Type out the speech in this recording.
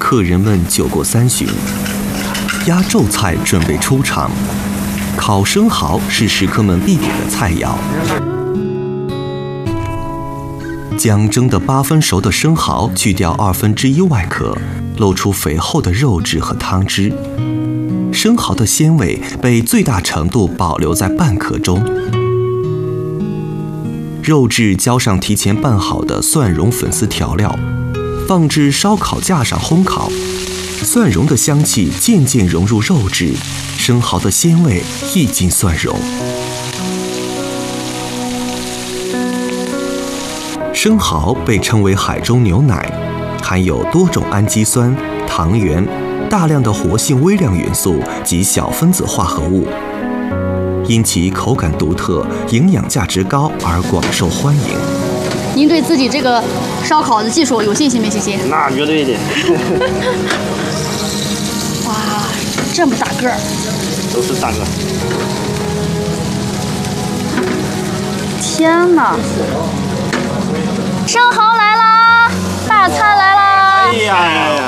客人们酒过三巡，压轴菜准备出场。烤生蚝是食客们必点的菜肴。将蒸得8分熟的生蚝去掉1/2外壳，露出肥厚的肉质和汤汁。生蚝的鲜味被最大程度保留在半壳中。肉质浇上提前拌好的蒜蓉粉丝调料，放置烧烤架上烘烤。蒜蓉的香气渐渐融入肉质，生蚝的鲜味溢进蒜蓉。生蚝被称为海中牛奶，含有多种氨基酸、糖原、大量的活性微量元素及小分子化合物，因其口感独特、营养价值高而广受欢迎。 您对自己这个烧烤的技术有信心没信心？ 那绝对的。 哇，这么大个儿！ 都是大个。 天哪！